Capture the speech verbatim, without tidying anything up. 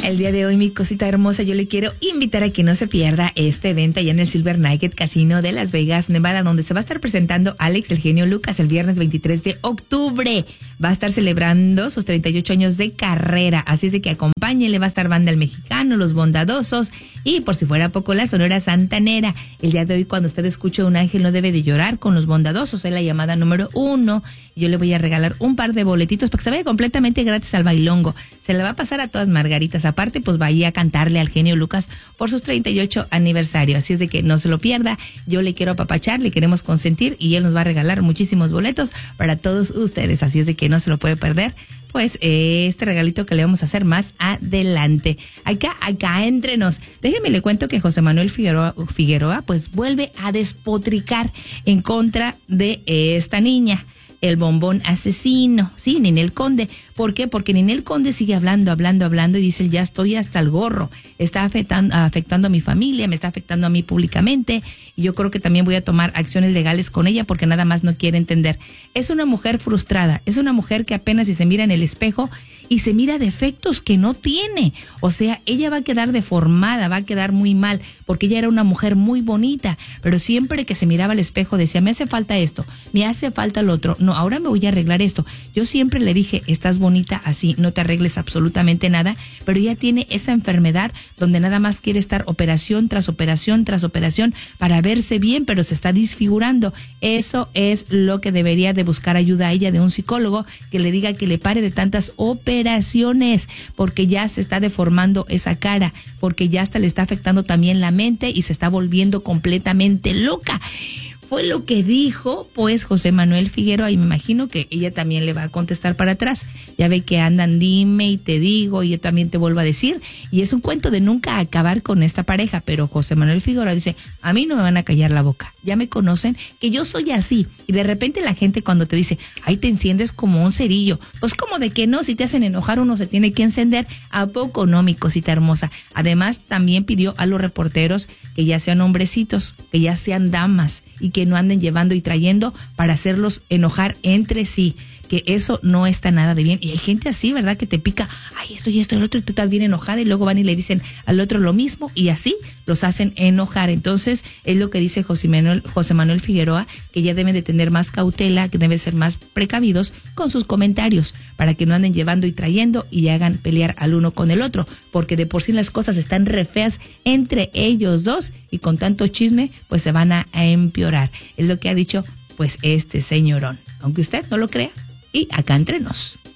El día de hoy, mi cosita hermosa, yo le quiero invitar a que no se pierda este evento allá en el Silver Nugget Casino de Las Vegas, Nevada, donde se va a estar presentando Alex El Genio Lucas el viernes veintitrés de octubre. Va a estar celebrando sus treinta y ocho años de carrera, así es de que acompáñenle, va a estar Banda El Mexicano, Los Bondadosos y, por si fuera poco, la Sonora Santanera. El día de hoy, cuando usted escuche Un Ángel No Debe de Llorar con Los Bondadosos, es la llamada número uno. Yo le voy a regalar un par de boletitos para que se vaya completamente gratis al bailongo. Se le va a pasar a todas margaritas. Aparte, pues vaya a cantarle al Genio Lucas por sus treinta y ocho aniversario. Así es de que no se lo pierda. Yo le quiero apapachar, le queremos consentir y él nos va a regalar muchísimos boletos para todos ustedes. Así es de que no se lo puede perder. Pues eh, este regalito que le vamos a hacer más adelante. Acá, acá éntrenos. Déjeme le cuento que José Manuel Figueroa, Figueroa pues vuelve a despotricar en contra de esta niña, el bombón asesino, sí, Ninel Conde. ¿Por qué? Porque Ninel Conde sigue hablando, hablando, hablando y dice, ya estoy hasta el gorro, está afectando, afectando a mi familia, me está afectando a mí públicamente y yo creo que también voy a tomar acciones legales con ella porque nada más no quiere entender. Es una mujer frustrada, es una mujer que apenas si se mira en el espejo y se mira defectos que no tiene. O sea, ella va a quedar deformada, va a quedar muy mal, porque ella era una mujer muy bonita, pero siempre que se miraba al espejo decía, me hace falta esto, me hace falta lo otro, no, ahora me voy a arreglar esto. Yo siempre le dije, estás bonita así, no te arregles absolutamente nada, pero ella tiene esa enfermedad donde nada más quiere estar operación tras operación tras operación para verse bien, pero se está disfigurando. Eso es lo que debería de buscar ayuda a ella de un psicólogo que le diga que le pare de tantas operaciones, porque ya se está deformando esa cara, porque ya hasta le está afectando también la mente y se está volviendo completamente loca. Fue lo que dijo, pues, José Manuel Figueroa, y me imagino que ella también le va a contestar para atrás. Ya ve que andan, dime y te digo, y yo también te vuelvo a decir, y es un cuento de nunca acabar con esta pareja, pero José Manuel Figueroa dice, a mí no me van a callar la boca, ya me conocen, que yo soy así, y de repente la gente cuando te dice, ay, te enciendes como un cerillo, pues como de que no, si te hacen enojar uno se tiene que encender, ¿a poco no, mi cosita hermosa? Además, también pidió a los reporteros que ya sean hombrecitos, que ya sean damas, y que no anden llevando y trayendo para hacerlos enojar entre sí, que eso no está nada de bien. Y hay gente así, ¿verdad? Que te pica, ay, esto y esto y el otro, y tú estás bien enojada y luego van y le dicen al otro lo mismo y así los hacen enojar. Entonces, es lo que dice José Manuel, José Manuel Figueroa, que ya deben de tener más cautela, que deben ser más precavidos con sus comentarios para que no anden llevando y trayendo y hagan pelear al uno con el otro, porque de por sí las cosas están re feas entre ellos dos y con tanto chisme, pues se van a, a empeorar. Es lo que ha dicho, pues, este señorón, aunque usted no lo crea. Y acá entre nos.